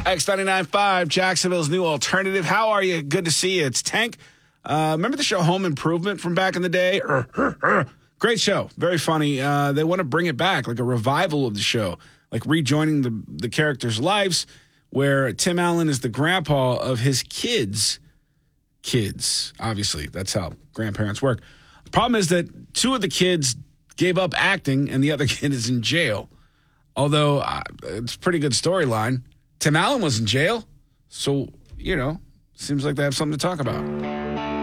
X99.5, Jacksonville's new alternative. How are you? Good to see you. It's Tank. Remember the show Home Improvement from back in the day? Great show. Very funny. They want to bring it back, like a revival of the show, like rejoining the characters' lives, where Tim Allen is the grandpa of his kids. Obviously, that's how grandparents work. The problem is that two of the kids gave up acting, and the other kid is in jail. Although, it's a pretty good storyline. Tim Allen was in jail, so, seems like they have something to talk about.